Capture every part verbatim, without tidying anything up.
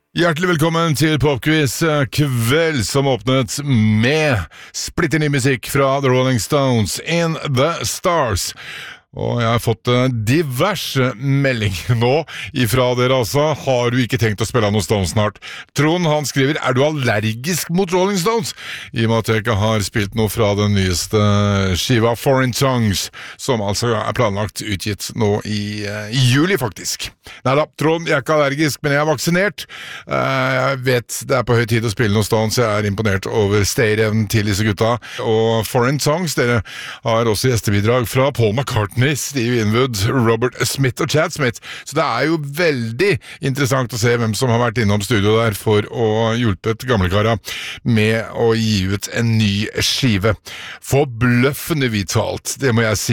Hjertelig velkommen til Popquiz, kveld som åpnet med splitter ny musikk fra The Rolling Stones, In the Stars. Og jeg har fått diverse meldinger nå ifra dere altså. Har du ikke tenkt å spille av noen Stones snart? Trond, han skriver, er du allergisk mot Rolling Stones? I og med at jeg ikke har spilt noe fra den nyeste skiva Foreign Tongues, som altså er planlagt utgitt nå i, i juli faktisk. Neida, Trond, jeg er ikke allergisk, men jeg er vaksinert. Jeg vet det er på høy tid å spille noen Stones. Jeg er imponert over stay-evnen til disse gutta. Og Foreign Tongues, dere har også gjestebidrag fra Paul McCartney, Steve Winwood, Robert Smith og Chad Smith. Så det er jo veldig interessant å se hvem som har vært innom studio der for å hjulpet gamlekara med å gi ut en ny skive. Forbløffende vitalt, det må jeg si.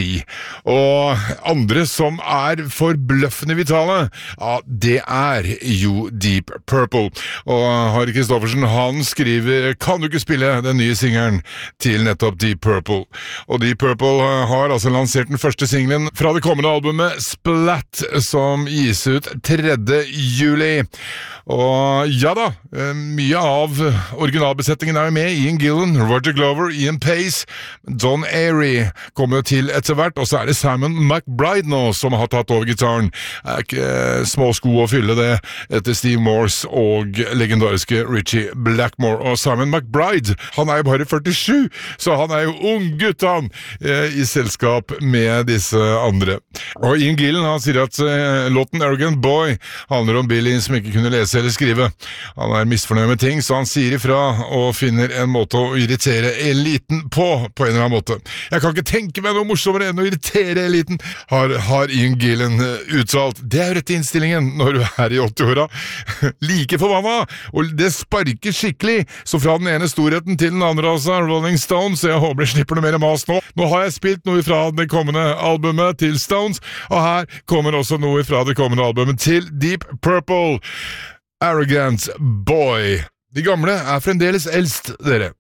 Og andre som er forbløffende vitale, ja, det er jo Deep Purple. Og Harry Kristoffersen, han skriver, kan du ikke spille den nye singeren til nettopp Deep Purple? Og Deep Purple har altså lansert den første singelen fra det kommende albumet Splat, som gis ut tredje juli. Og ja da, mye av originalbesetningen er jo med. Ian Gillan, Roger Glover, Ian Pace, Don Airey kommer jo til etter hvert, og så er det Simon McBride nå som har tatt over gitaren. Det er ikke små sko å fylle det etter Steve Morse og legendariske Richie Blackmore. Og Simon McBride, han er jo bare førtisju, så han er jo ung gutt han, i selskap med disse andre. Og Ian Gillan, han sier at uh, låten Arrogant Boy handler om Billy som ikke kunne lese eller skrive. Han er misfornøyd med ting, så han sier ifra og finner en måte å irritere eliten på, på en eller annen måte. Jeg kan ikke tenke meg noe morsommere enn å irritere eliten, har, har Ian Gillan uh, uttalt. Det er jo rett i innstillingen når du er i åtti-åra. Like forbanna, og det sparker skikkelig, så fra den ene storheten til den andre altså, Rolling Stones, jeg håper jeg slipper noe mer mas nå. Nå har jeg spilt noe fra det kommende albumet til Stones, og her kommer også noe fra det kommende albumet til Deep Purple, Arrogant Boy. De gamle er fremdeles eldst, dere.